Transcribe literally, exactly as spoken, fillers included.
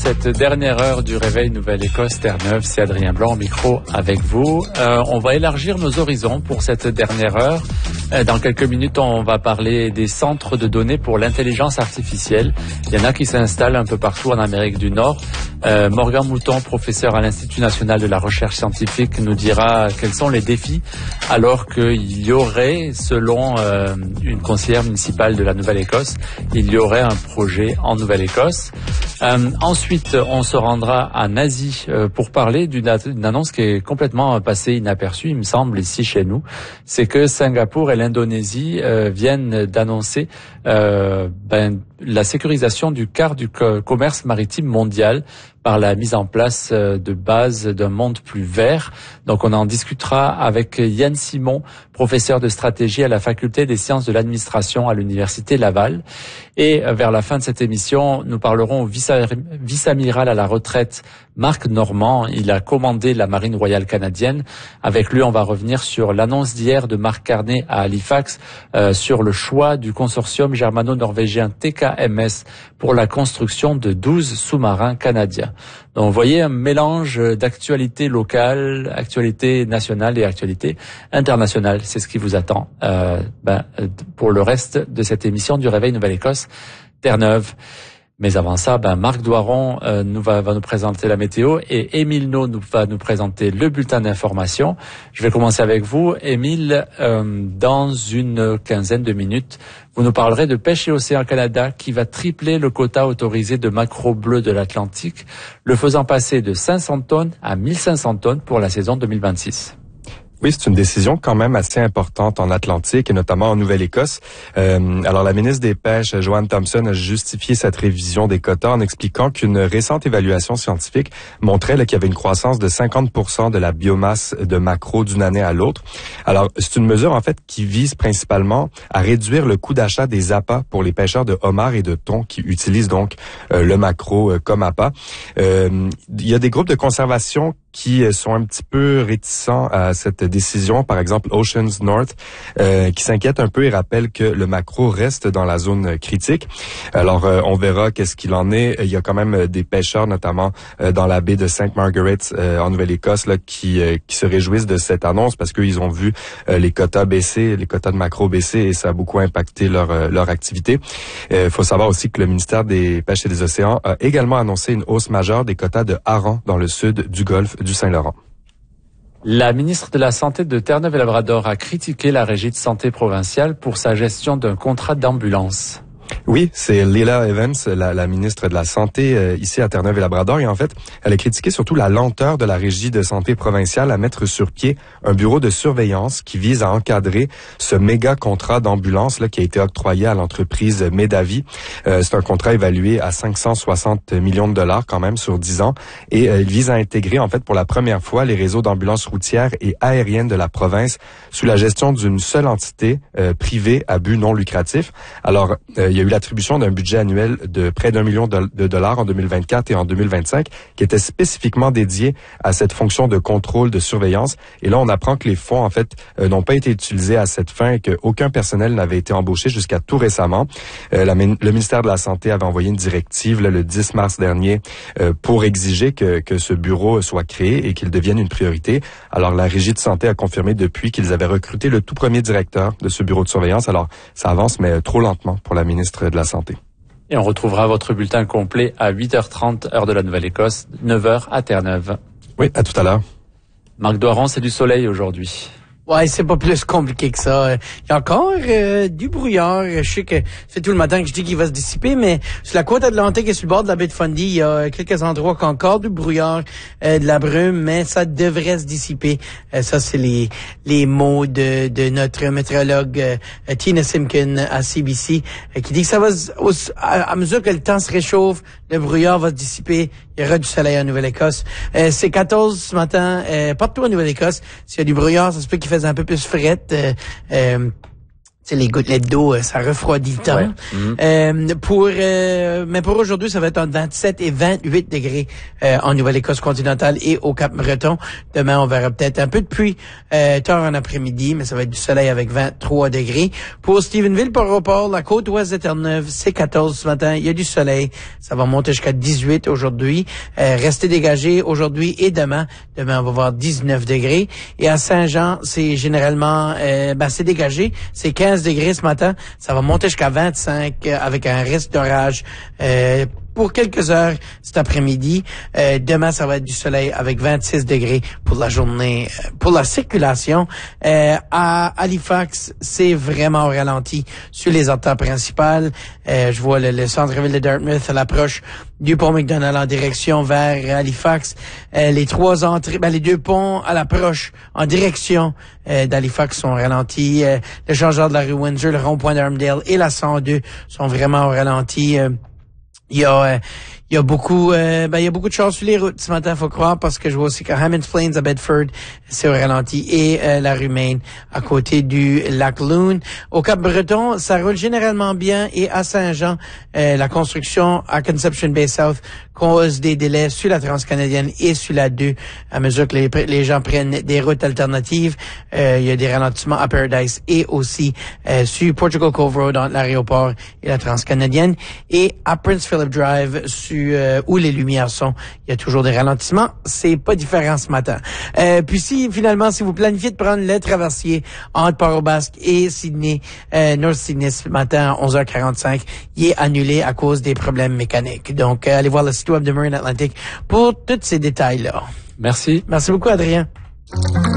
cette dernière heure du Réveil Nouvelle-Écosse Terre-Neuve. C'est Adrien Blanc au micro avec vous. Euh, on va élargir nos horizons pour cette dernière heure. Euh, dans quelques minutes, on va parler des centres de données pour l'intelligence artificielle. Il y en a qui s'installent un peu partout en Amérique du Nord. Euh, Morgan Mouton, professeur à l'Institut national de la recherche scientifique, nous dira quels sont les défis alors qu'il y aurait, selon euh, une conseillère municipale de la Nouvelle-Écosse, il y aurait un projet en Nouvelle-Écosse. Euh, ensuite, on se rendra en Asie euh, pour parler d'une, d'une annonce qui est complètement passée inaperçue, il me semble, ici chez nous. C'est que Singapour et l'Indonésie euh, viennent d'annoncer euh, ben, la sécurisation du quart du co- commerce maritime mondial par la mise en place de bases d'un monde plus vert. Donc on en discutera avec Yann Simon, professeur de stratégie à la faculté des sciences de l'administration à l'université Laval. Et vers la fin de cette émission, nous parlerons au vice-amiral à la retraite Marc Normand. Il a commandé la Marine royale canadienne. Avec lui, on va revenir sur l'annonce d'hier de Marc Carney à Halifax euh, sur le choix du consortium germano-norvégien T K M S pour la construction de douze sous-marins canadiens. Donc, vous voyez un mélange d'actualité locale, actualité nationale et actualité internationale. C'est ce qui vous attend euh, ben, pour le reste de cette émission du Réveil Nouvelle-Écosse Terre-Neuve. Mais avant ça, ben Marc Doiron euh, nous va, va nous présenter la météo et Émile No nous va nous présenter le bulletin d'information. Je vais commencer avec vous, Émile. Euh, dans une quinzaine de minutes, vous nous parlerez de Pêche et Océan Canada qui va tripler le quota autorisé de maquereaux bleus de l'Atlantique, le faisant passer de cinq cents tonnes à mille cinq cents tonnes pour la saison deux mille vingt-six. Oui, c'est une décision quand même assez importante en Atlantique et notamment en Nouvelle-Écosse. Euh, alors, la ministre des Pêches, Joanne Thompson, a justifié cette révision des quotas en expliquant qu'une récente évaluation scientifique montrait là, qu'il y avait une croissance de cinquante pour cent de la biomasse de maquereaux d'une année à l'autre. Alors, c'est une mesure en fait qui vise principalement à réduire le coût d'achat des appâts pour les pêcheurs de homards et de thon qui utilisent donc euh, le maquereau euh, comme appât. Euh, il y a des groupes de conservation qui sont un petit peu réticents à cette décision. Par exemple, Oceans North, euh, qui s'inquiète un peu et rappelle que le maquereau reste dans la zone critique. Alors, euh, on verra qu'est-ce qu'il en est. Il y a quand même des pêcheurs, notamment euh, dans la baie de Saint Margaret euh, en Nouvelle-Écosse, là, qui euh, qui se réjouissent de cette annonce parce qu'ils ont vu euh, les quotas baisser, les quotas de maquereau baisser, et ça a beaucoup impacté leur euh, leur activité. Il euh, faut savoir aussi que le ministère des Pêches et des Océans a également annoncé une hausse majeure des quotas de harengs dans le sud du golfe du Saint-Laurent. La ministre de la Santé de Terre-Neuve-et-Labrador a critiqué la Régie de santé provinciale pour sa gestion d'un contrat d'ambulance. Oui, c'est Leila Evans, la, la ministre de la Santé euh, ici à Terre-Neuve-et-Labrador. Et en fait, elle a critiqué surtout la lenteur de la Régie de santé provinciale à mettre sur pied un bureau de surveillance qui vise à encadrer ce méga contrat d'ambulance là qui a été octroyé à l'entreprise Medavi. Euh, c'est un contrat évalué à cinq cent soixante millions de dollars quand même sur dix ans. Et euh, il vise à intégrer en fait pour la première fois les réseaux d'ambulances routières et aériennes de la province sous la gestion d'une seule entité euh, privée à but non lucratif. Alors, euh, il y a eu l'attribution d'un budget annuel de près d'un million de dollars en deux mille vingt-quatre et en deux mille vingt-cinq qui était spécifiquement dédié à cette fonction de contrôle, de surveillance. Et là, on apprend que les fonds, en fait, euh, n'ont pas été utilisés à cette fin et qu'aucun personnel n'avait été embauché jusqu'à tout récemment. Euh, la, le ministère de la Santé avait envoyé une directive là, le dix mars dernier euh, pour exiger que, que ce bureau soit créé et qu'il devienne une priorité. Alors, la Régie de santé a confirmé depuis qu'ils avaient recruté le tout premier directeur de ce bureau de surveillance. Alors, ça avance, mais trop lentement pour la ministre de la Santé. Et on retrouvera votre bulletin complet à huit heures trente, heure de la Nouvelle-Écosse, neuf heures à Terre-Neuve. Oui, à tout à l'heure. Marc Doiron, c'est du soleil aujourd'hui. Ouais, c'est pas plus compliqué que ça. Il y a encore euh, du brouillard. Je sais que c'est tout le matin que je dis qu'il va se dissiper, mais sur la côte atlantique et sur le bord de la baie de Fundy, il y a quelques endroits qui ont encore du brouillard, euh, de la brume, mais ça devrait se dissiper. Euh, ça, c'est les les mots de, de notre météorologue euh, Tina Simkin à C B C, euh, qui dit que ça va, au, à, à mesure que le temps se réchauffe, le brouillard va se dissiper. Il y aura du soleil en Nouvelle-Écosse. Euh, c'est quatorze ce matin, euh, partout en Nouvelle-Écosse. S'il y a du brouillard, ça se peut qu'il fasse un peu plus frette. Euh, euh, sais, les gouttelettes d'eau, ça refroidit le temps. Ouais. Mm-hmm. Euh, pour, euh, mais pour aujourd'hui, ça va être entre vingt-sept et vingt-huit degrés euh, en Nouvelle-Écosse continentale et au Cap-Breton. Demain, on verra peut-être un peu de pluie euh, tard en après-midi, mais ça va être du soleil avec vingt-trois degrés. Pour Stephenville, Port-au-Port, la côte ouest de Terre-Neuve, c'est quatorze ce matin. Il y a du soleil. Ça va monter jusqu'à dix-huit aujourd'hui. Euh, restez dégagés aujourd'hui et demain. Demain, on va voir dix-neuf degrés. Et à Saint-Jean, c'est généralement, euh, ben, c'est dégagé. C'est quinze degrés ce matin. Ça va monter jusqu'à vingt-cinq euh, avec un risque d'orage euh, pour quelques heures cet après-midi. Euh, demain, ça va être du soleil avec vingt-six degrés pour la journée. Pour la circulation, euh, à Halifax, c'est vraiment au ralenti sur les artères principales. Euh, je vois le, le centre-ville de Dartmouth à l'approche du pont McDonald en direction vers Halifax. Euh, les trois entrées, ben, les deux ponts à l'approche en direction euh, d'Halifax sont ralentis. Euh, le changeur de la rue Windsor, le rond-point d'Armdale et la cent deux sont vraiment au ralenti. Euh, Il y a, euh, il y a beaucoup, euh, ben, il y a beaucoup de choses sur les routes ce matin, faut croire, parce que je vois aussi qu'à Hammonds Plains, à Bedford, c'est au ralenti, et euh, la rue Main, à côté du lac Loon. Au Cap-Breton, ça roule généralement bien, et à Saint-Jean, euh, la construction à Conception Bay South cause des délais sur la transcanadienne et sur la deux, à mesure que les, les gens prennent des routes alternatives. Euh, il y a des ralentissements à Paradise et aussi euh, sur Portugal Cove Road entre l'aéroport et la transcanadienne, et à Prince Philip Drive, sur euh, où les lumières sont, il y a toujours des ralentissements. C'est pas différent ce matin. Euh, puis si finalement, si vous planifiez de prendre le traversier entre Port-au-Basque et Sydney, euh, North Sydney ce matin à onze heures quarante-cinq, il est annulé à cause des problèmes mécaniques. Donc, euh, allez voir le site web de Marine Atlantic pour tous ces détails-là. Merci. Merci beaucoup, Adrien.